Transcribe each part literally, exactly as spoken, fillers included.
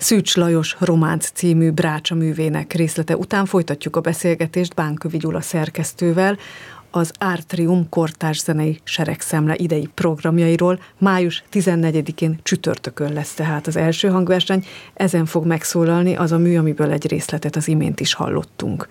Szűcs Lajos Románc című Brácsa művének részlete után folytatjuk a beszélgetést Bánkövi Gyula szerkesztővel az Artrium kortárs zenei seregszemle idei programjairól. május tizennegyedikén csütörtökön lesz tehát az első hangverseny, ezen fog megszólalni az a mű, amiből egy részletet az imént is hallottunk.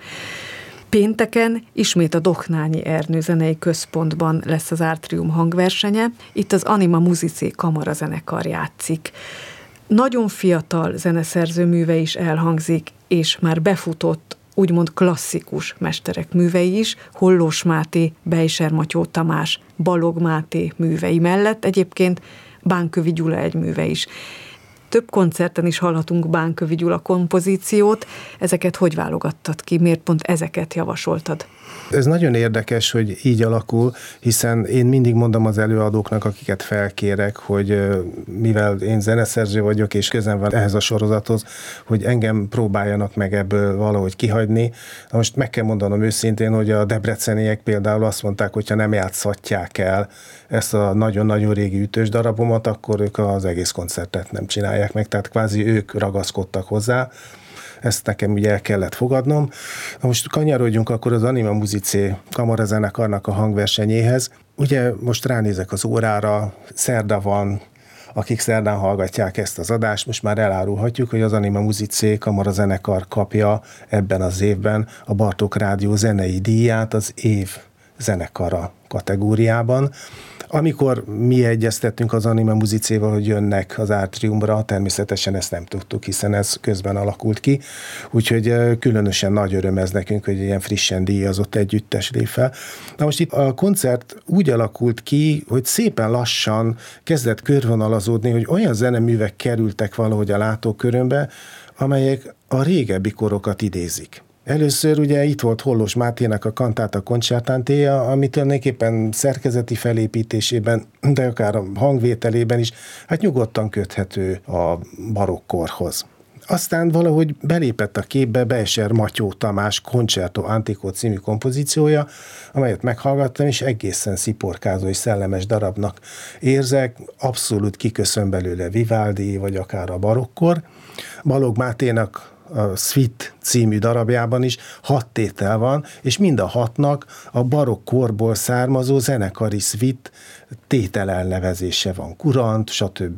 Pénteken ismét a Doknányi Ernő Zenei Központban lesz az Artrium hangversenye, itt az Anima Musicae kamarazenekar játszik. Nagyon fiatal zeneszerző műve is elhangzik, és már befutott, úgymond klasszikus mesterek művei is, Hollós Máté, Bejser Matyó Tamás, Balog Máté művei mellett egyébként Bánkövi Gyula egy műve is. Több koncerten is hallhatunk Bánkövi Gyula kompozíciót, ezeket hogy válogattad ki, miért pont ezeket javasoltad? Ez nagyon érdekes, hogy így alakul, hiszen én mindig mondom az előadóknak, akiket felkérek, hogy mivel én zeneszerző vagyok, és közem van ehhez a sorozathoz, hogy engem próbáljanak meg ebből valahogy kihagyni. Na most meg kell mondanom őszintén, hogy a debreceniek például azt mondták, hogyha nem játszhatják el ezt a nagyon-nagyon régi ütős darabomat, akkor ők az egész koncertet nem csinálják meg, tehát kvázi ők ragaszkodtak hozzá. Ezt nekem ugye el kellett fogadnom. Na most kanyarodjunk akkor az Anima Musicae kamarazenekarnak a hangversenyéhez. Ugye most ránézek az órára, szerda van, akik szerdán hallgatják ezt az adást, most már elárulhatjuk, hogy az Anima Musicae kamarazenekar kapja ebben az évben a Bartók Rádió zenei díját az év zenekara kategóriában. Amikor mi egyeztettünk az Anima Musicae-val, hogy jönnek az Artriumra, természetesen ezt nem tudtuk, hiszen ez közben alakult ki, úgyhogy különösen nagy öröm ez nekünk, hogy ilyen frissen díjazott együttes lép fel. Na most itt a koncert úgy alakult ki, hogy szépen lassan kezdett körvonalazódni, hogy olyan zeneművek kerültek valahogy a látókörömbe, amelyek a régebbi korokat idézik. Először ugye itt volt Hollós Máténak a Cantata Concertantea, ami tulajdonképpen szerkezeti felépítésében, de akár a hangvételében is, hát nyugodtan köthető a barokkorhoz. Aztán valahogy belépett a képbe Bejser Matyó Tamás Concerto Antico című kompozíciója, amelyet meghallgattam, és egészen sziporkázó és szellemes darabnak érzek, abszolút kiköszön belőle Vivaldi, vagy akár a barokkor. Balog Máténak a Suite című darabjában is hat tétel van, és mind a hatnak a barokk korból származó zenekari suite tételelnevezése van, kurant, stb.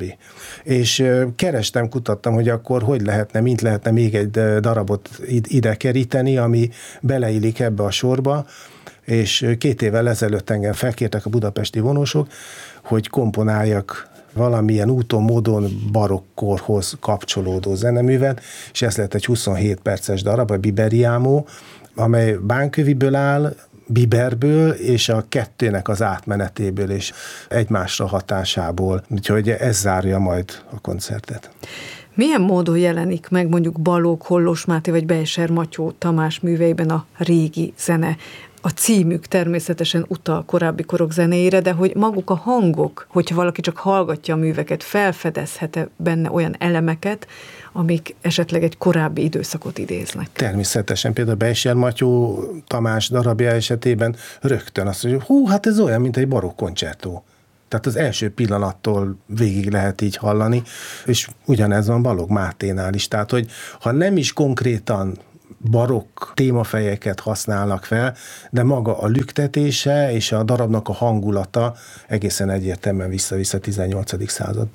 És kerestem, kutattam, hogy akkor hogy lehetne, mint lehetne még egy darabot ide keríteni, ami beleillik ebbe a sorba, és két évvel ezelőtt engem felkértek a budapesti vonósok, hogy komponáljak valamilyen úton, módon barokkorhoz kapcsolódó zeneművet, és ez lett egy huszonhét perces darab, a Biberiamo, amely Bánköviből áll, Biberből, és a kettőnek az átmenetéből és egymásra hatásából. Úgyhogy ez zárja majd a koncertet. Milyen módon jelenik meg mondjuk Balog, Hollós Máté vagy Bejser Matyó Tamás műveiben a régi zene? A címük természetesen utal korábbi korok zenéjére, de hogy maguk a hangok, hogyha valaki csak hallgatja a műveket, felfedezhet-e benne olyan elemeket, amik esetleg egy korábbi időszakot idéznek? Természetesen, például Bejser Matyó Tamás darabja esetében rögtön azt mondja, hú, hát ez olyan, mint egy barokk koncertó. Tehát az első pillanattól végig lehet így hallani, és ugyanez van Balog Máténál is. Tehát, hogy ha nem is konkrétan barokk témafejeket használnak fel, de maga a lüktetése és a darabnak a hangulata egészen egyértelműen vissza-vissza tizennyolcadik századba.